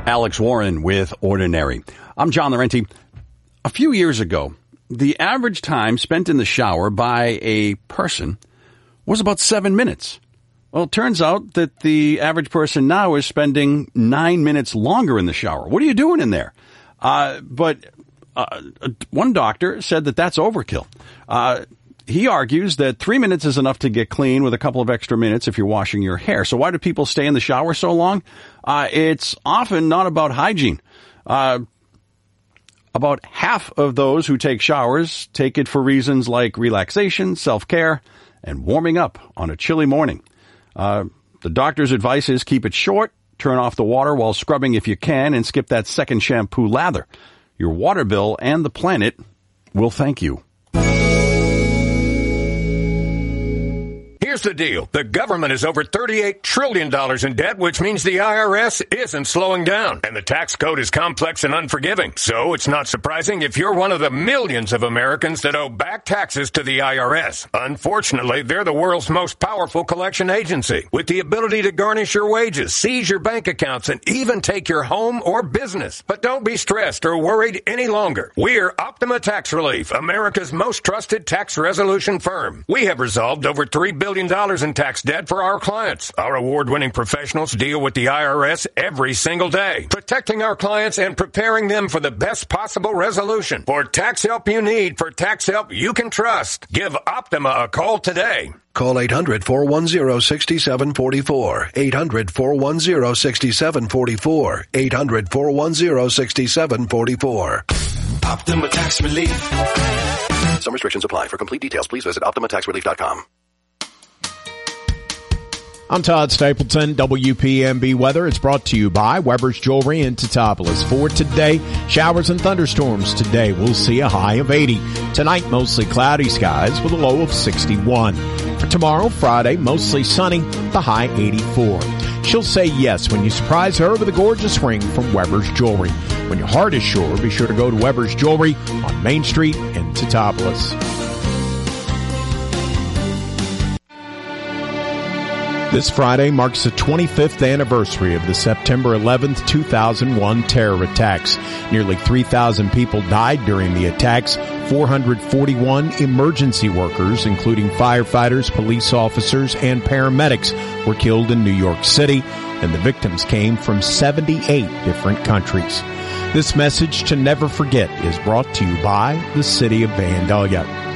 Alex Warren with Ordinary. I'm John Laurenti. A few years ago, the average time spent in the shower by a person was about 7 minutes. Well, it turns out that the average person now is spending 9 minutes longer in the shower. What are you doing in there? But one doctor said that that's overkill. He argues that 3 minutes is enough to get clean with a couple of extra minutes if you're washing your hair. So why do people stay in the shower so long? It's often not about hygiene. About half of those who take showers take it for reasons like relaxation, self-care, and warming up on a chilly morning. The doctor's advice is keep it short, turn off the water while scrubbing if you can, and skip that second shampoo lather. Your water bill and the planet will thank you. Here's the deal. The government is over $38 trillion in debt, which means the IRS isn't slowing down. And the tax code is complex and unforgiving. So it's not surprising if you're one of the millions of Americans that owe back taxes to the IRS. Unfortunately, they're the world's most powerful collection agency, with the ability to garnish your wages, seize your bank accounts, and even take your home or business. But don't be stressed or worried any longer. We're Optima Tax Relief, America's most trusted tax resolution firm. We have resolved over $3 billion in tax debt for our clients. Our award-winning professionals deal with the IRS every single day, protecting our clients and preparing them for the best possible resolution. For tax help you need, for tax help you can trust, give Optima a call today. Call 800-410-6744. 800-410-6744. 800-410-6744. Optima Tax Relief. Some restrictions apply. For complete details, please visit OptimaTaxRelief.com. I'm Todd Stapleton. WPMB weather is brought to you by Weber's Jewelry in Teutopolis. For today, showers and thunderstorms today. We'll see a high of 80. Tonight, mostly cloudy skies with a low of 61. For tomorrow, Friday, mostly sunny, the high 84. She'll say yes when you surprise her with a gorgeous ring from Weber's Jewelry. When your heart is sure, be sure to go to Weber's Jewelry on Main Street in Teutopolis. This Friday marks the 25th anniversary of the September 11th, 2001 terror attacks. Nearly 3,000 people died during the attacks. 441 emergency workers, including firefighters, police officers, and paramedics, were killed in New York City, and the victims came from 78 different countries. This message to never forget is brought to you by the City of Vandalia.